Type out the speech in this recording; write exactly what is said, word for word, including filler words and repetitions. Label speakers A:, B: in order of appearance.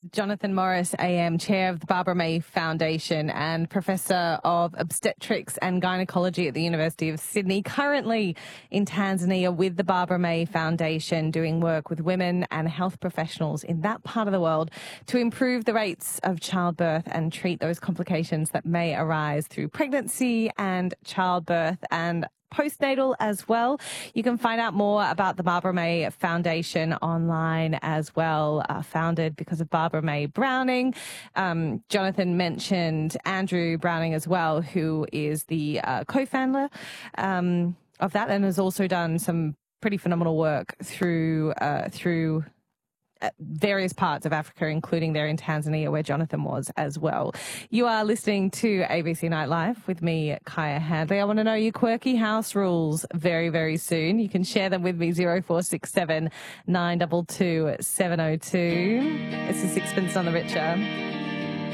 A: Jonathan Morris, A M, Chair of the Barbara May Foundation and Professor of Obstetrics and Gynecology at the University of Sydney, currently in Tanzania with the Barbara May Foundation, doing work with women and health professionals in that part of the world to improve the rates of childbirth and treat those complications that may arise through pregnancy and childbirth and postnatal as well. You can find out more about the Barbara May Foundation online as well, uh, founded because of Barbara May Browning. Um, Jonathan mentioned Andrew Browning as well, who is the uh, co-founder um, of that and has also done some pretty phenomenal work through uh, through various parts of Africa, including there in Tanzania, where Jonathan was as well. You are listening to A B C Night Live with me, Kaya Handley. I want to know your quirky house rules very, very soon. You can share them with me, zero four six seven, nine two two, seven oh two. It's a Sixpence on the Richer.